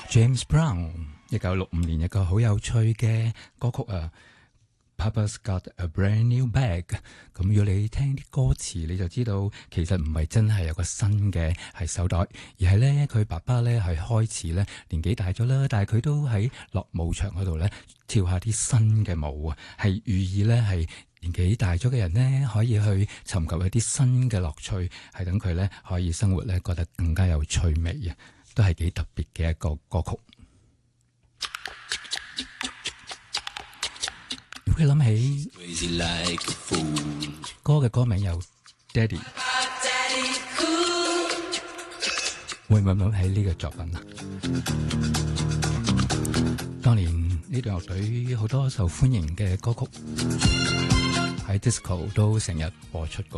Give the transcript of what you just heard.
James Brown 1965年一個好有趣嘅歌曲啊 Papa's Got a Brand New Bag。 咁如果你聽啲歌詞你就知道其實唔係真係有個新嘅係手袋，而係咧佢爸爸咧係開始咧年紀大咗啦，但係佢都喺落舞場嗰度咧跳下啲新嘅舞啊，係寓意咧係年紀大咗嘅人咧可以去尋求一啲新嘅樂趣，係等佢咧可以生活咧覺得更加有趣味啊，都係幾特別嘅一個歌曲。如果你諗起歌嘅歌名有 Daddy， 會唔會諗起呢個作品啊？當年呢隊樂隊好多受歡迎嘅歌曲喺 disco 都成日播出過。